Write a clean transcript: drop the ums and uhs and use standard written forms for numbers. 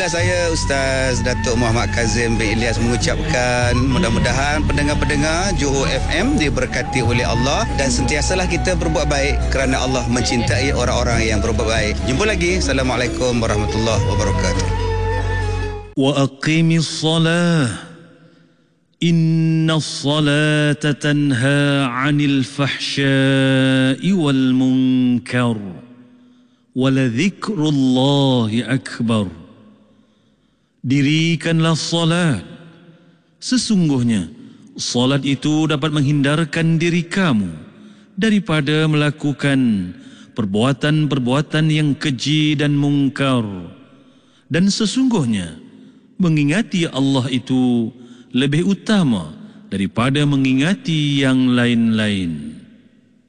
saya Ustaz Datuk Muhammad Kazim bin Ilyas mengucapkan mudah-mudahan pendengar-pendengar Johor FM diberkati oleh Allah dan sentiasalah kita berbuat baik kerana Allah mencintai orang-orang yang berbuat baik. Jumpa lagi. Assalamualaikum warahmatullahi wabarakatuh. Wa aqimis salah. Inna salata tanha 'anil fahsya'i wal munkar. Waladzikrullahi akbar. Dirikanlah salat. Sesungguhnya salat itu dapat menghindarkan diri kamu daripada melakukan perbuatan-perbuatan yang keji dan mungkar. Dan sesungguhnya mengingati Allah itu lebih utama daripada mengingati yang lain-lain.